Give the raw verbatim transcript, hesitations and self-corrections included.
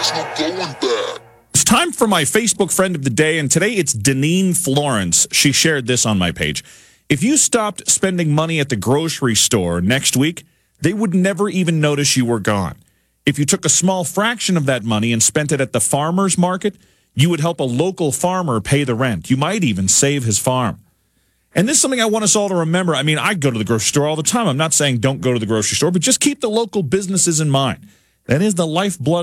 There's no going back. It's time for my Facebook friend of the day, and today it's Deneen Florence. She shared this on my page. If you stopped spending money at the grocery store next week, they would never even notice you were gone. If you took a small fraction of that money and spent it at the farmer's market, you would help a local farmer pay the rent. You might even save his farm. And this is something I want us all to remember. I mean, I go to the grocery store all the time. I'm not saying don't go to the grocery store, but just keep the local businesses in mind. That is the lifeblood